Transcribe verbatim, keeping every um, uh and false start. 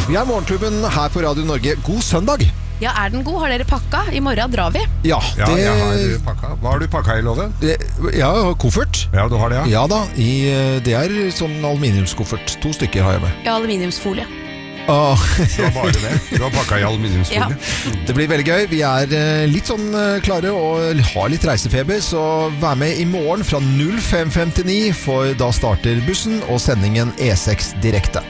Vi er Morgenklubben her på Radio Norge. God søndag! Ja, er den god? Har dere pakka? I morgen drar vi. Ja, Ja, det... jeg har pakka. Hva har du pakka i låven? det ja, koffert. Ja, du har det, ja. Ja da, i, det er sånn aluminiumskoffert. To stykker har jeg med. Ja, aluminiumsfolie. Åh. Du har bare det. Du har pakka i aluminiumsfolie. Ja. Det blir veldig gøy. Vi er eh, litt sånn eh, klare og har litt reisefeber, så vær med i morgen fra null fem femtini, for da starter bussen og sendingen E seks direkte.